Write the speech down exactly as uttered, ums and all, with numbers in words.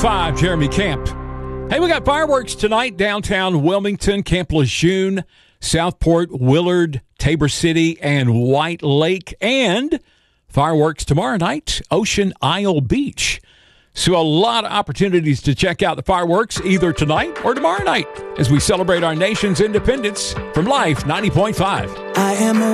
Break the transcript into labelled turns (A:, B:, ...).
A: Five, Jeremy Camp. Hey, we got fireworks tonight downtown Wilmington, Camp Lejeune, Southport, Willard, Tabor City, and White Lake. And fireworks tomorrow night, Ocean Isle Beach. So a lot of opportunities to check out the fireworks either tonight or tomorrow night as we celebrate our nation's independence from Life ninety point five.
B: I am a